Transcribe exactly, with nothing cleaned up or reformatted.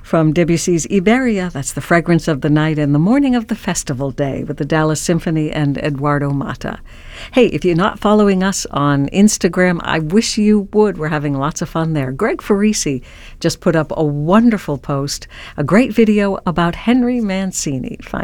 From Debussy's Iberia, that's the fragrance of the night and the morning of the festival day with the Dallas Symphony and Eduardo Mata. Hey, if you're not following us on Instagram, I wish you would. We're having lots of fun there. Greg Farisi just put up a wonderful post, a great video about Henry Mancini. Find